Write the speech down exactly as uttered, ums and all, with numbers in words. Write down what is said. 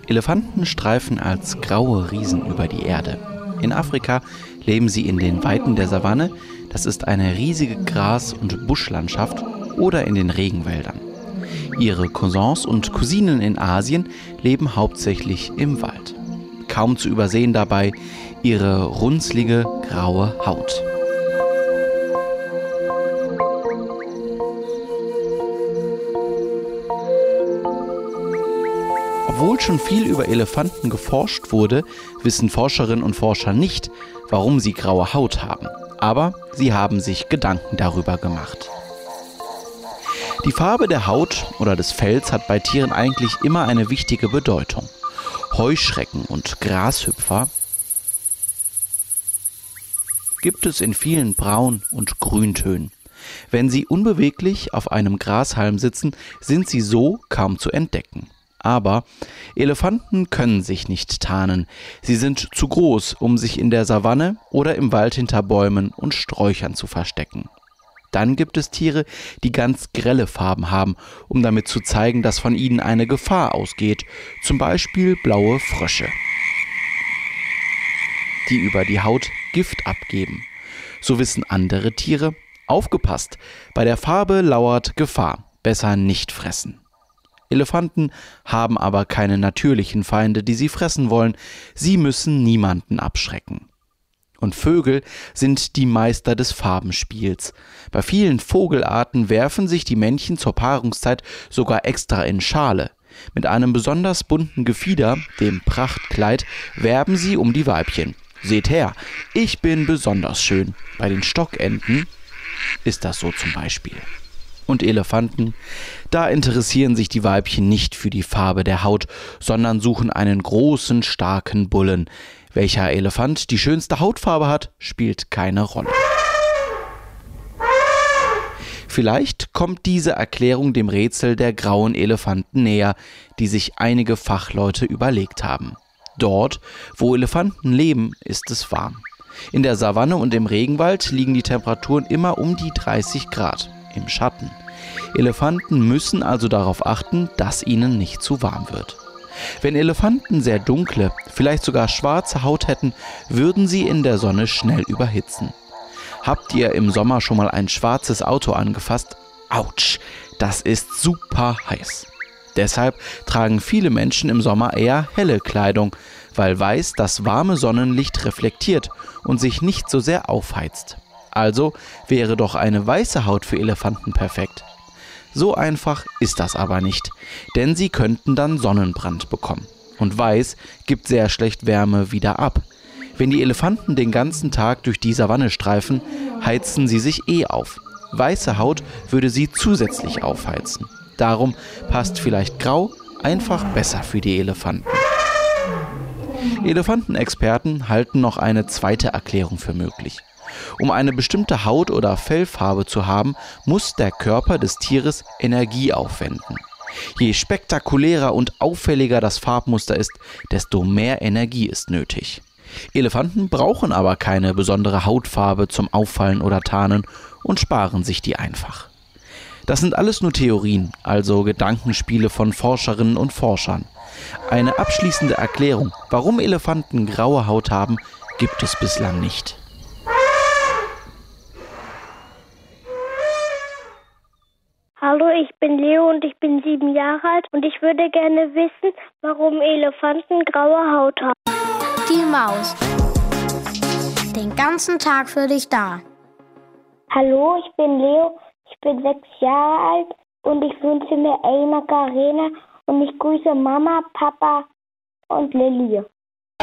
Elefanten streifen als graue Riesen über die Erde. In Afrika leben sie in den Weiten der Savanne, das ist eine riesige Gras- und Buschlandschaft, oder in den Regenwäldern. Ihre Cousins und Cousinen in Asien leben hauptsächlich im Wald. Kaum zu übersehen dabei ihre runzlige graue Haut. Obwohl schon viel über Elefanten geforscht wurde, wissen Forscherinnen und Forscher nicht, warum sie graue Haut haben. Aber sie haben sich Gedanken darüber gemacht. Die Farbe der Haut oder des Fells hat bei Tieren eigentlich immer eine wichtige Bedeutung. Heuschrecken und Grashüpfer gibt es in vielen Braun- und Grüntönen. Wenn sie unbeweglich auf einem Grashalm sitzen, sind sie so kaum zu entdecken. Aber Elefanten können sich nicht tarnen. Sie sind zu groß, um sich in der Savanne oder im Wald hinter Bäumen und Sträuchern zu verstecken. Dann gibt es Tiere, die ganz grelle Farben haben, um damit zu zeigen, dass von ihnen eine Gefahr ausgeht. Zum Beispiel blaue Frösche, die über die Haut Gift abgeben. So wissen andere Tiere: Aufgepasst, bei der Farbe lauert Gefahr, besser nicht fressen. Elefanten haben aber keine natürlichen Feinde, die sie fressen wollen. Sie müssen niemanden abschrecken. Und Vögel sind die Meister des Farbenspiels. Bei vielen Vogelarten werfen sich die Männchen zur Paarungszeit sogar extra in Schale. Mit einem besonders bunten Gefieder, dem Prachtkleid, werben sie um die Weibchen. Seht her, ich bin besonders schön. Bei den Stockenten ist das so zum Beispiel. Und Elefanten, da interessieren sich die Weibchen nicht für die Farbe der Haut, sondern suchen einen großen, starken Bullen. Welcher Elefant die schönste Hautfarbe hat, spielt keine Rolle. Vielleicht kommt diese Erklärung dem Rätsel der grauen Elefanten näher, die sich einige Fachleute überlegt haben. Dort, wo Elefanten leben, ist es warm. In der Savanne und im Regenwald liegen die Temperaturen immer um die dreißig Grad im Schatten. Elefanten müssen also darauf achten, dass ihnen nicht zu warm wird. Wenn Elefanten sehr dunkle, vielleicht sogar schwarze Haut hätten, würden sie in der Sonne schnell überhitzen. Habt ihr im Sommer schon mal ein schwarzes Auto angefasst? Autsch, das ist super heiß. Deshalb tragen viele Menschen im Sommer eher helle Kleidung, weil weiß das warme Sonnenlicht reflektiert und sich nicht so sehr aufheizt. Also wäre doch eine weiße Haut für Elefanten perfekt. So einfach ist das aber nicht, denn sie könnten dann Sonnenbrand bekommen. Und weiß gibt sehr schlecht Wärme wieder ab. Wenn die Elefanten den ganzen Tag durch die Savanne streifen, heizen sie sich eh auf. Weiße Haut würde sie zusätzlich aufheizen. Darum passt vielleicht grau einfach besser für die Elefanten. Elefantenexperten halten noch eine zweite Erklärung für möglich. Um eine bestimmte Haut- oder Fellfarbe zu haben, muss der Körper des Tieres Energie aufwenden. Je spektakulärer und auffälliger das Farbmuster ist, desto mehr Energie ist nötig. Elefanten brauchen aber keine besondere Hautfarbe zum Auffallen oder Tarnen und sparen sich die einfach. Das sind alles nur Theorien, also Gedankenspiele von Forscherinnen und Forschern. Eine abschließende Erklärung, warum Elefanten graue Haut haben, gibt es bislang nicht. Hallo, ich bin Leo und ich bin sieben Jahre alt und ich würde gerne wissen, warum Elefanten graue Haut haben. Die Maus. Den ganzen Tag für dich da. Hallo, ich bin Leo, ich bin sechs Jahre alt und ich wünsche mir Ey Macarena und ich grüße Mama, Papa und Lilly.